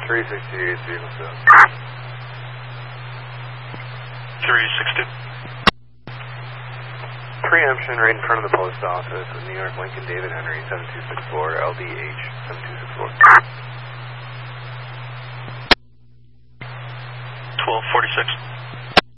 368, vehicle set. 360. Preemption right in front of the post office with New York Lincoln David Henry 7264 LDH 7264. 1246.